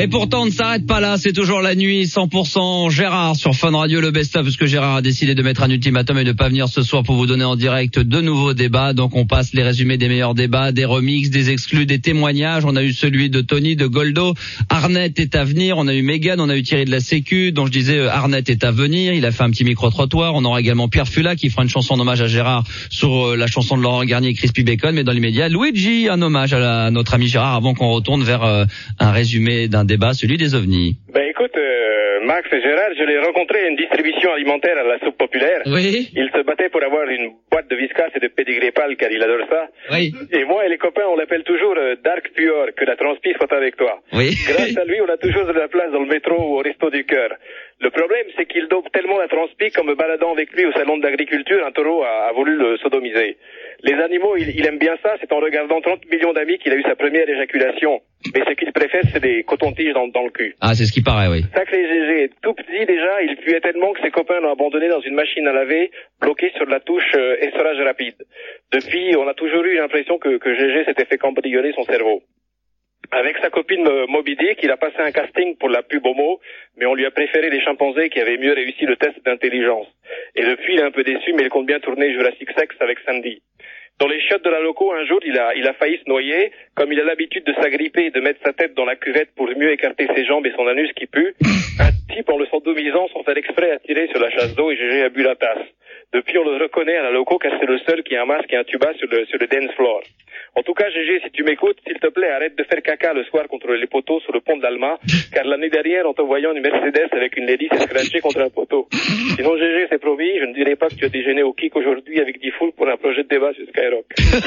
Et pourtant, on ne s'arrête pas là, c'est toujours la nuit, 100% Gérard sur Fun Radio, le best-of, parce que Gérard a décidé de mettre un ultimatum et de pas venir ce soir pour vous donner en direct de nouveaux débats. Donc on passe les résumés des meilleurs débats, des remixes, des exclus, des témoignages. On a eu celui de Tony, de Goldo, Arnett est à venir, on a eu Mégane, on a eu Thierry de la Sécu, dont je disais Arnett est à venir, il a fait un petit micro-trottoir. On aura également Pierre Fula qui fera une chanson en hommage à Gérard sur la chanson de Laurent Garnier et Crispy Bacon, mais dans l'immédiat, Luigi, un hommage à notre ami Gérard avant qu'on retourne vers un résumé d'un débat, celui des ovnis. Ben écoute, Max et Gérard, je l'ai rencontré à une distribution alimentaire à la soupe populaire. Oui. Il se battait pour avoir une boîte de Whiskas et de pédigré pâle car il adore ça. Oui. Et moi et les copains, on l'appelle toujours Dark Pure, que la transpi soit avec toi. Oui. Grâce à lui, on a toujours de la place dans le métro ou au resto du cœur. Le problème, c'est qu'il dope tellement la transpi qu'en me baladant avec lui au salon de l'agriculture, un taureau a voulu le sodomiser. Les animaux, il aime bien ça, c'est en regardant 30 millions d'amis qu'il a eu sa première éjaculation. Mais ce qu'il préfère, c'est des cotons-tiges dans le cul. Ah, c'est ce qui paraît, oui. Sacré GG, tout petit déjà, il puait tellement que ses copains l'ont abandonné dans une machine à laver, bloqué sur la touche essorage rapide. Depuis, on a toujours eu l'impression que GG s'était fait cambrioler son cerveau. Avec sa copine Moby Dick, il a passé un casting pour la pub homo, mais on lui a préféré les chimpanzés qui avaient mieux réussi le test d'intelligence. Et depuis, il est un peu déçu, mais il compte bien tourner Jurassic Sex avec Sandy. Dans les chiottes de la loco, un jour, il a failli se noyer. Comme il a l'habitude de s'agripper et de mettre sa tête dans la cuvette pour mieux écarter ses jambes et son anus qui pue, un type, en le sodomisant, sans faire exprès, a tiré sur la chasse d'eau et GG a bu la tasse. Depuis, on le reconnaît à la loco car c'est le seul qui a un masque et un tuba sur le dance floor. En tout cas, GG, si tu m'écoutes, s'il te plaît, arrête de faire caca le soir contre les poteaux sur le pont de l'Alma, car l'année dernière, en te voyant une Mercedes avec une lady s'est scratchée contre un poteau. Sinon, GG, c'est promis, je ne dirai pas que tu as déjeuné au kick aujourd'hui avec D-Fool pour un projet de débat sur Skyrock.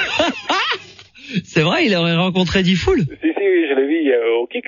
C'est vrai, il aurait rencontré D-Fool. Si, je l'ai vu au kick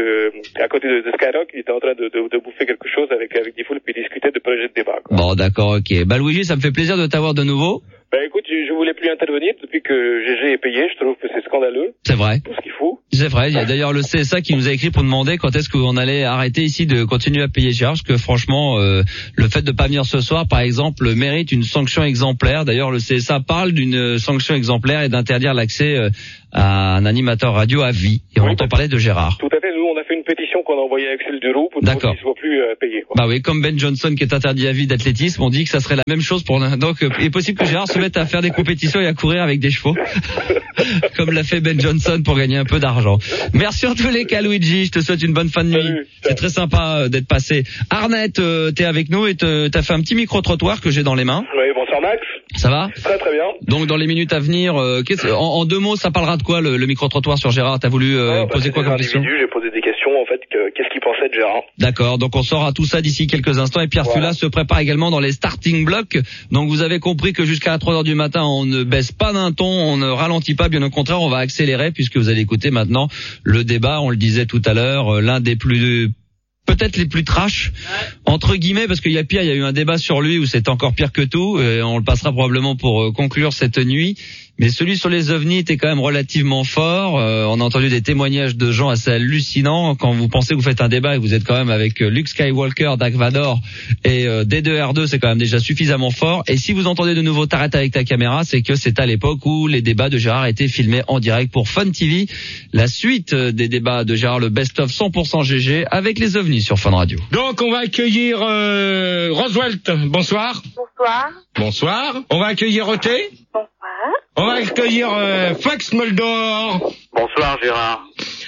à côté de Skyrock, il était en train de bouffer quelque chose avec D-Fool puis discuter de projet de débat, quoi. Bon, d'accord, ok. Bah, Luigi, ça me fait plaisir de t'avoir de nouveau. Ben écoute, je voulais plus intervenir depuis que GG est payé, je trouve que c'est scandaleux. C'est vrai. Tout ce qu'il faut. C'est vrai, il y a d'ailleurs le CSA qui nous a écrit pour demander quand est-ce qu'on allait arrêter ici de continuer à payer Gérard, parce que franchement, le fait de pas venir ce soir, par exemple, mérite une sanction exemplaire. D'ailleurs, le CSA parle d'une sanction exemplaire et d'interdire l'accès à un animateur radio à vie. Et on entend parler de Gérard. Tout à fait, nous on a fait une pétition qu'on a envoyée à Axel Duroux pour qu'il ne soit plus payé, quoi. Bah oui, comme Ben Johnson qui est interdit à vie d'athlétisme, on dit que ça serait la même chose pour donc il est possible que Gérard se mette à faire des compétitions et à courir avec des chevaux comme l'a fait Ben Johnson pour gagner un peu d'argent. Merci en tous les cas, Luigi, je te souhaite une bonne fin de nuit. Salut. C'est très sympa d'être passé. Arnett, t'es avec nous et t'as fait un petit micro-trottoir que j'ai dans les mains. Oui, bonsoir Max. Ça va? Très très bien. Donc dans les minutes à venir, en deux mots, ça parlera de quoi le micro-trottoir sur Gérard? T'as voulu poser quoi comme question? J'ai posé des questions en fait, qu'est-ce qu'il pensait de Gérard. D'accord, donc on saura tout ça d'ici quelques instants et Pierre Fula se prépare également dans les starting blocks. Donc vous avez compris que jusqu'à 3h du matin, on ne baisse pas d'un ton, on ne ralentit pas, bien au contraire, on va accélérer puisque vous allez écouter maintenant le débat, on le disait tout à l'heure, l'un des plus peut-être les plus trash, entre guillemets, parce qu'il y a pire, il y a eu un débat sur lui où c'est encore pire que tout, et on le passera probablement pour conclure cette nuit. Mais celui sur les ovnis était quand même relativement fort. On a entendu des témoignages de gens assez hallucinants. Quand vous pensez que vous faites un débat et que vous êtes quand même avec Luke Skywalker, Dark Vador et D2R2, c'est quand même déjà suffisamment fort. Et si vous entendez de nouveau t'arrêtes avec ta caméra, c'est que c'est à l'époque où les débats de Gérard étaient filmés en direct pour Fun TV. La suite des débats de Gérard, le best-of 100% GG avec les ovnis sur Fun Radio. Donc on va accueillir Roswelt. Bonsoir. Bonsoir. Bonsoir. On va accueillir Oté. Bonsoir. On va accueillir Fox Moldor. Bonsoir Gérard.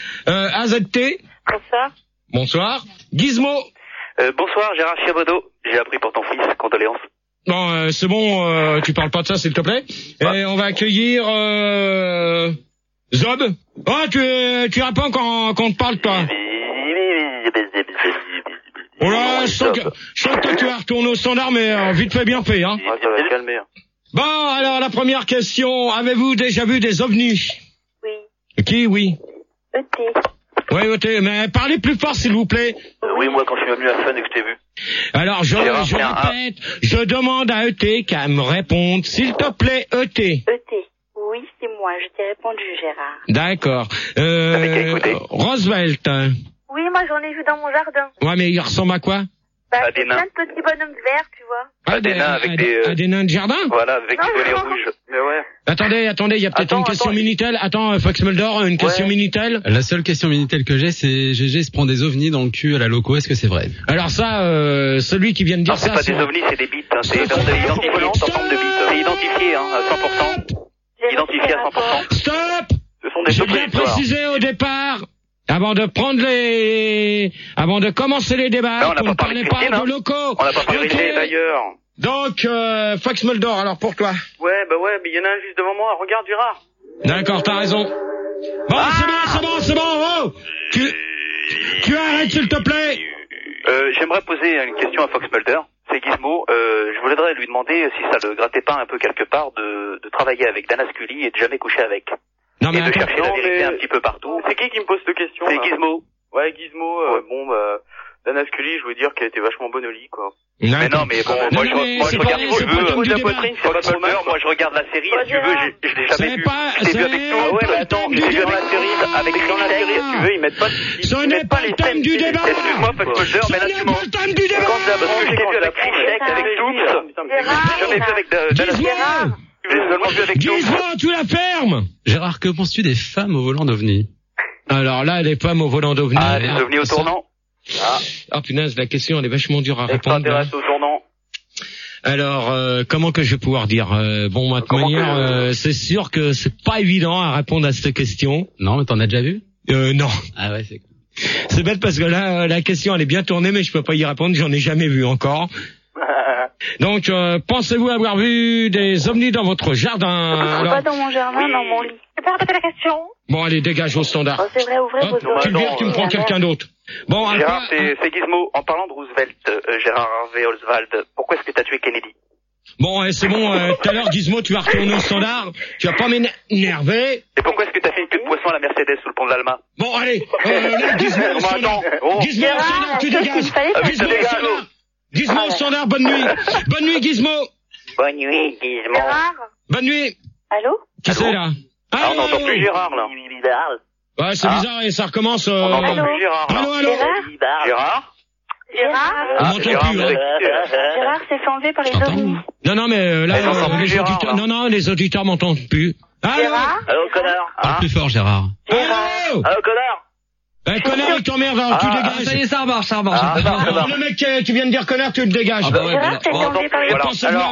AZT. Bonsoir. Bonsoir. Gizmo. Bonsoir Gérard Chiabodo, j'ai appris pour ton fils, condoléances. Bon, c'est bon, tu parles pas de ça s'il te plaît. Et on va accueillir Zob. Oh, tu réponds quand on te parle toi. Oh là, je sens que tu vas retourner au standard, mais vite fait bien fait, hein. Ouais, ça va se calmer. Bon, alors la première question, avez-vous déjà vu des ovnis? Oui. Qui, oui? E.T. Oui, E.T., mais parlez plus fort s'il vous plaît. Oui, moi quand je suis venu à Fun et que je t'ai vu. Alors, je répète, je demande à E.T. qu'à me répondre, s'il te plaît, E.T. E.T. Oui, c'est moi, je t'ai répondu, Gérard. D'accord. Avec écouter. Roosevelt. Oui, moi j'en ai vu dans mon jardin. Ouais, mais il ressemble à quoi? À c'est des nains. plein de petits bonhommes verts, tu vois. Des nains avec des nains de jardin. Voilà, avec des bonnets rouges. Mais ouais. Attendez, il y a peut-être une question Minitel. Attends, Fox Mulder, une question Minitel. La seule question Minitel que j'ai, c'est GG se prend des ovnis dans le cul à la loco. Est-ce que c'est vrai? Alors ça, celui qui vient de dire c'est pas des ovnis, c'est des bites. Hein. C'est identifié en forme de bites. C'est identifié, hein, à 100%. Identifié à 100%. Stop! Ce sont des J'ai bien précisé au départ. Avant de commencer les débats, on ne parlez pas de locaux. On n'a pas parlé d'ailleurs. Donc, Fox Mulder, alors pour toi. Ouais, mais il y en a un juste devant moi. Regarde, Gérard. D'accord, t'as raison. Bon, c'est bon, oh! Tu arrêtes, s'il te plaît. J'aimerais poser une question à Fox Mulder. C'est Gizmo. Je voudrais lui demander si ça le grattait pas un peu quelque part de travailler avec Dana Scully et de jamais coucher avec. Non, mais et de chercher la vérité un petit peu partout. C'est qui me pose cette question? C'est Gizmo. Ouais, Gizmo, Dana Scully, je voulais dire qu'elle était vachement bonne au lit, quoi. Mais non, mais bon, moi je regarde, si tu veux, ta poitrine, c'est pas trop mal. Moi je regarde la série, si tu veux, je l'ai jamais vu. Je l'ai vu avec toi. Ah ouais, mais attends, je l'ai vu avec la série, avec dans la série, si tu veux, ils mettent pas les thèmes du débat. Excuse-moi, Fox Mulder, mais là tu mens. Parce que je l'ai vu avec Krishek, avec Tooms, j'ai jamais vu avec Dana Scully. Je l'ai seulement vu avec Tooms. Gizmo, tu la fermes. Gérard, que penses-tu des femmes au volant d'OVNI? Alors là, les femmes au volant d'OVNI. Ah, les ovnis au tournant. Ah punaise, la question elle est vachement dure à répondre. Extraterrestre au tournant. Alors, comment que je vais pouvoir dire bon, de toute manière, c'est sûr que c'est pas évident à répondre à cette question. Non, mais t'en as déjà vu? Non. Ah ouais, c'est... C'est bête parce que là, la question elle est bien tournée, mais je peux pas y répondre, j'en ai jamais vu encore. Donc, pensez-vous avoir vu des ovnis dans votre jardin? Pas dans mon jardin, dans mon lit. Je peux répéter la question? Bon, allez, dégage au standard. Oh, c'est vrai, ouvrez vos oreilles. Tu le vires, tu me prends quelqu'un d'autre. Bon, Gérard, c'est Gizmo. En parlant de Roosevelt, Gérard Harvey Oswald, pourquoi est-ce que t'as tué Kennedy? Bon, c'est bon, tout à l'heure, Gizmo, tu vas retourner au standard. Tu vas pas m'énerver. Et pourquoi est-ce que t'as fait une queue de poisson à la Mercedes sous le pont de l'Alma? Bon, allez, là, Gizmo au standard. Gizmo au standard, tu dégages. Gizmo au standard. Gizmo au standard, bonne nuit. Bonne nuit, Gizmo. Bonne nuit, Gizmo. Gérard? Bonne nuit. Allô? Qui c'est, là? Ah, on n'entend plus Gérard, là. Ouais, c'est bizarre, et ça recommence, On n'entend plus Gérard, là. Allô? Gérard? On m'entend plus, hein. Gérard s'est fait enlever par les ovnis. Non, mais là, les auditeurs, non, les auditeurs m'entendent plus. Allô? Allô, connard? Parle plus fort, Gérard. Allô? Allô, connard? Connard, il t'emmerde, alors tu dégages. Ça y est, ça remarche. Le mec qui vient de dire connard, tu le dégages. Ah bah ouais, Gérard s'est fait enlever par les ovnis. Alors,